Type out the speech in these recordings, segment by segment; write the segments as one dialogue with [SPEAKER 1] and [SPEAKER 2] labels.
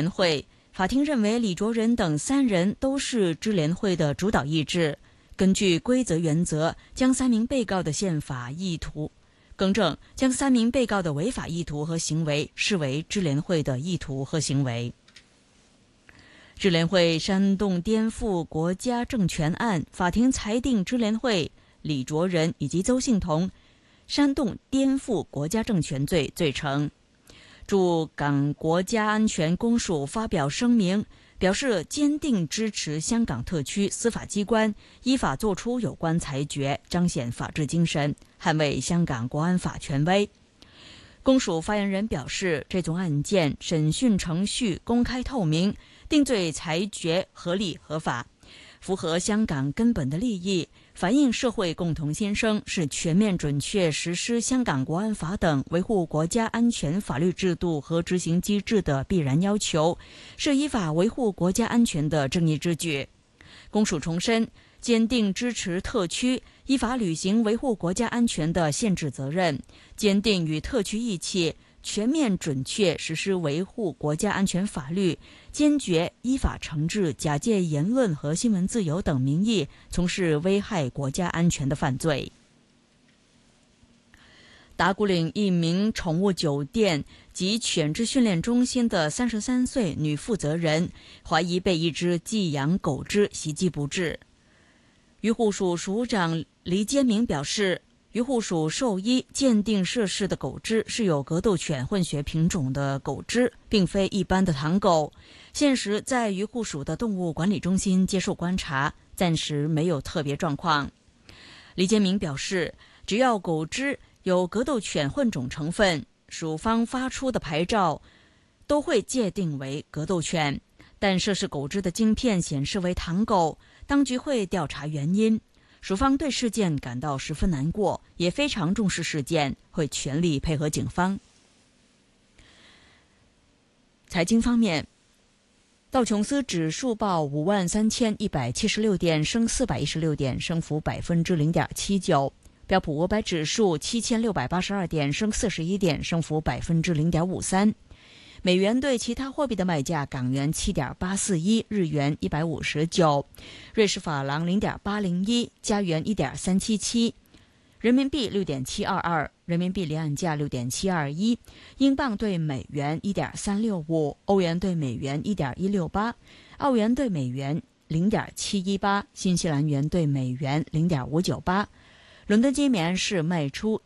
[SPEAKER 1] 联会，法庭认为李卓人等3人都是支联会的主导意志，根据规则原则，将3名被告的宪法意图更正，将3名被告的违法意图和行为视为支联会的意图和行为。支联会煽动颠覆国家政权案，法庭裁定支联会李卓人以及邹幸同煽动颠覆国家政权罪罪成。驻港国家安全公署发表声明，表示坚定支持香港特区司法机关依法作出有关裁决，彰显法治精神，捍卫香港国安法权威。公署发言人表示，这宗案件审讯程序公开透明，定罪裁决合理合法，符合香港根本的利益，反映社会共同心声，是全面准确实施香港国安法等维护国家安全法律制度和执行机制的必然要求，是依法维护国家安全的正义之举。公署重申，坚定支持特区依法履行维护国家安全的宪制责任，坚定与特区一起全面准确实施维护国家安全法律，坚决依法惩治假借言论和新闻自由等名义从事危害国家安全的犯罪。打鼓岭一名宠物酒店及犬只训练中心的33岁女负责人，怀疑被一只寄养狗只袭击不治。渔护署署长黎坚明表示，渔护署兽医鉴定涉事的狗只是有格斗犬混血品种的狗只，并非一般的唐狗，现时在渔护署的动物管理中心接受观察，暂时没有特别状况。黎坚明表示，只要狗只有格斗犬混种成分，署方发出的牌照都会界定为格斗犬，但涉事狗只的晶片显示为唐狗，当局会调查原因。署方对事件感到十分难过，也非常重视事件，会全力配合警方。财经方面，道琼斯指数报53176点，升416点，升幅0.79%。标普500指数7682点，升41点，升幅0.53%。美元对其他货币的卖价：港元7.841，日元159，瑞士法郎0.801，加元1.377，人民币6.722，人民币离岸价6.721，英镑对美元1.365，欧元对美元1.168，澳元对美元0.718，新西兰元对美元0.598。伦敦金每安士卖出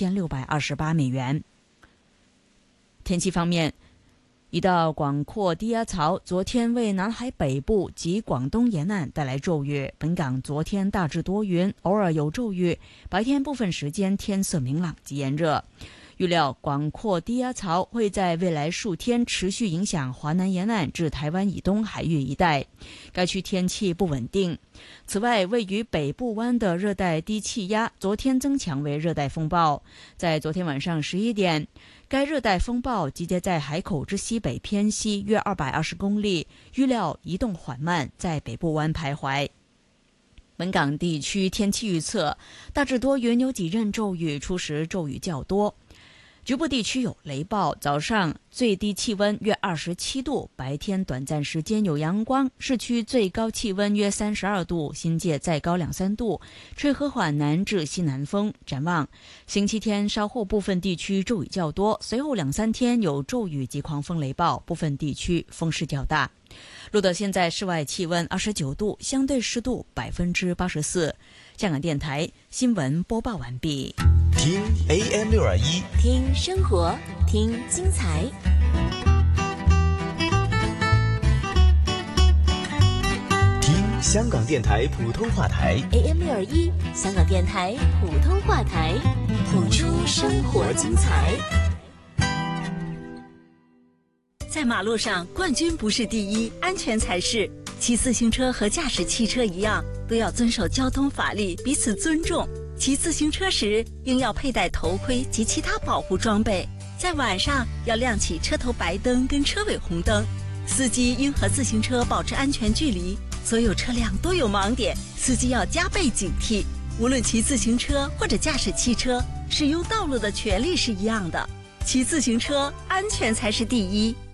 [SPEAKER 1] 4628美元。天气方面，一道广阔低压槽昨天为南海北部及广东沿岸带来骤雨，本港昨天大致多云，偶尔有骤雨，白天部分时间天色明朗及炎热。预料广阔低压槽会在未来数天持续影响华南沿岸至台湾以东海域一带，该区天气不稳定。此外，位于北部湾的热带低气压昨天增强为热带风暴，在昨天晚上11点，该热带风暴集结在海口之西北偏西约220公里，预料移动缓慢，在北部湾徘徊。本港地区天气预测，大致多云，有几阵骤雨，初时骤雨较多，局部地区有雷暴，早上最低气温约27度，白天短暂时间有阳光，市区最高气温约32度，新界再高2-3度，吹和缓南至西南风。展望星期天稍后部分地区骤雨较多，随后2-3天有骤雨及狂风雷暴，部分地区风势较大。录得现在室外气温29度，相对湿度84%。香港电台新闻播报完毕。
[SPEAKER 2] 听 AM621，
[SPEAKER 3] 听生活，听精彩。
[SPEAKER 2] 听香港电台普通话台
[SPEAKER 3] AM621，香港电台普通话台，谱出生活精彩。
[SPEAKER 4] 在马路上，冠军不是第一，安全才是。骑自行车和驾驶汽车一样，都要遵守交通法律，彼此尊重。骑自行车时，应要佩戴头盔及其他保护装备。在晚上，要亮起车头白灯跟车尾红灯。司机应和自行车保持安全距离。所有车辆都有盲点，司机要加倍警惕。无论骑自行车或者驾驶汽车，使用道路的权利是一样的。骑自行车，安全才是第一。